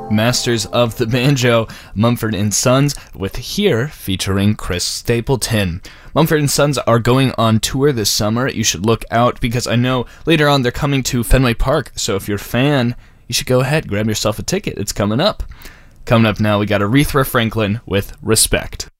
Masters of the Banjo, Mumford & Sons, with Here featuring Chris Stapleton. Mumford & Sons are going on tour this summer. You should look out because I know later on they're coming to Fenway Park, so if you're a fan, you should go ahead, grab yourself a ticket. It's coming up. Coming up now, we got Aretha Franklin with Respect.